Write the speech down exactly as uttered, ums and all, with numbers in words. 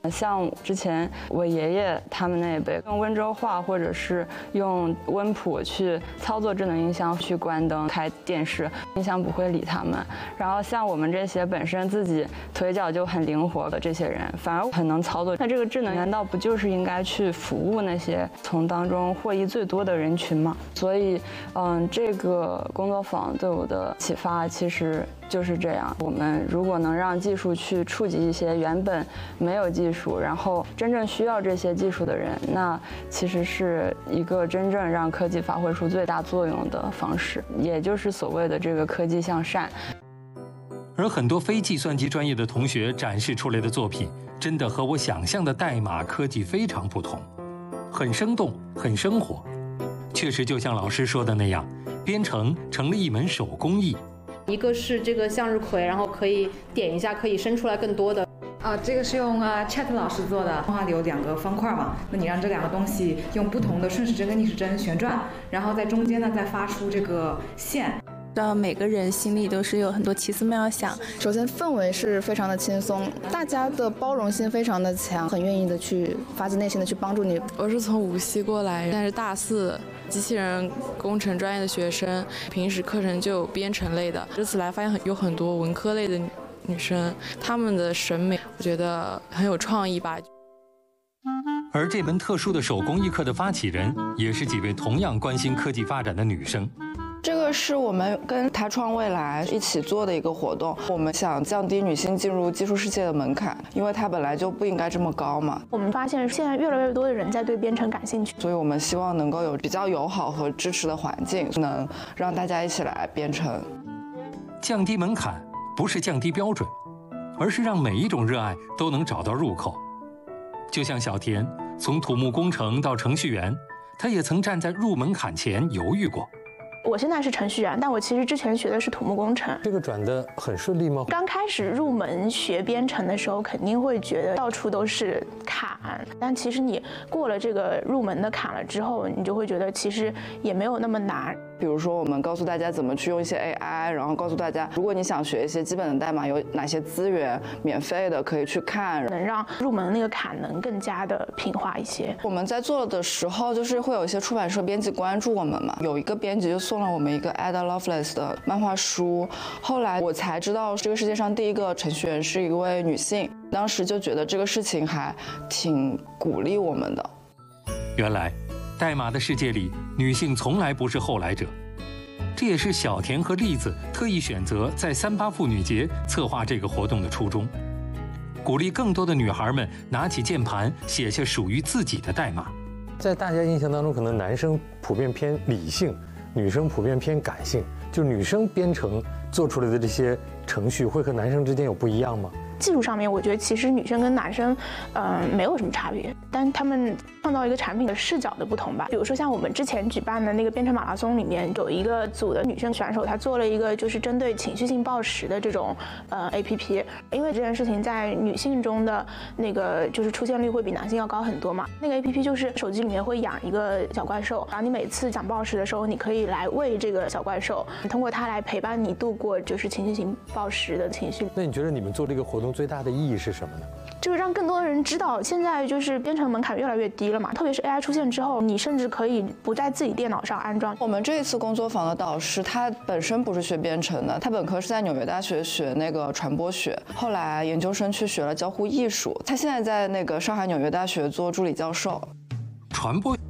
像之前我爷爷他们那一辈用温州话或者是用温谱去操作智能音箱，去关灯、开电视，音箱不会理他们。然后像我们这些本身自己腿脚就很灵活的这些人，反而很能操作。那这个智能难道不就是应该去服务那些从当中获益最多的人群吗？所以，嗯，这个工作坊对我的启发其实就是这样。我们如果能让技术去触及一些原本没有技术，然后真正需要这些技术的人，那其实是一个真正让科技发挥出最大作用的方式，也就是所谓的这个科技向善。 而很多非计算机专业的同学展示出来的作品，真的和我想象的代码科技非常不同，很生动，很生活。确实就像老师说的那样，编程成了一门手工艺。 一个是这个向日葵，然后可以点一下，可以生出来更多的。 啊，这个是用啊 Chat 老师做的，的话有两个方块嘛，那你让这两个东西用不同的顺时针跟逆时针旋转，然后在中间呢再发出这个线。 让每个人心里都是有很多奇思妙想。 首先氛围是非常的轻松，大家的包容性非常的强，很愿意的去发自内心的去帮助你。 我是从无锡过来，但是大四机器人工程专业的学生，平时课程就有编程类的。这次来发现有很多文科类的女生，她们的审美我觉得很有创意吧。 而这门特殊的手工艺课的发起人，也是几位同样关心科技发展的女生。 这个是我们跟台创未来一起做的一个活动，我们想降低女性进入技术世界的门槛，因为它本来就不应该这么高嘛。 我们发现现在越来越多的人在对编程感兴趣， 所以我们希望能够有比较友好和支持的环境，能让大家一起来编程。 降低门槛不是降低标准，而是让每一种热爱都能找到入口。就像小田从土木工程到程序员，他也曾站在入门槛前犹豫过。 我现在是程序员，但我其实之前学的是土木工程。 这个转得很顺利吗？ 刚开始入门学编程的时候，肯定会觉得到处都是坎，但其实你过了这个入门的坎了之后，你就会觉得其实也没有那么难。 比如说，我们告诉大家怎么去用一些 A I， 然后告诉大家，如果你想学一些基本的代码，有哪些资源免费的可以去看， 能让入门那个坎能更加的平滑一些。 我们在做的时候，就是会有一些出版社编辑关注我们嘛，有一个编辑就送了我们一个 Ada Lovelace 的漫画书，后来我才知道这个世界上第一个程序员是一位女性，当时就觉得这个事情还挺鼓励我们的。 原来代码的世界里，女性从来不是后来者，这也是小田和栗子特意选择在三八妇女节策划这个活动的初衷，鼓励更多的女孩们拿起键盘，写下属于自己的代码。 在大家印象当中，可能男生普遍偏理性，女生普遍偏感性，就女生编程做出来的这些程序会和男生之间有不一样吗？ 技术上面，我觉得其实女生跟男生，嗯、呃，没有什么差别，但他们创造一个产品的视角的不同吧。比如说像我们之前举办的那个编程马拉松里面，有一个组的女生选手，她做了一个就是针对情绪性暴食的这种呃 A P P， 因为这件事情在女性中的那个就是出现率会比男性要高很多嘛。那个 A P P 就是手机里面会养一个小怪兽，然后你每次想暴食的时候，你可以来喂这个小怪兽，通过它来陪伴你度过就是情绪性暴食的情绪。 那你觉得你们做这个活动最大的意义是什么呢？ 就是让更多的人知道，现在就是编程门槛越来越低了嘛，特别是 A I 出现之后，你甚至可以不在自己电脑上安装。 我们这一次工作坊的导师，他本身不是学编程的，他本科是在纽约大学学那个传播学，后来研究生去学了交互艺术，他现在在那个上海纽约大学做助理教授。 传播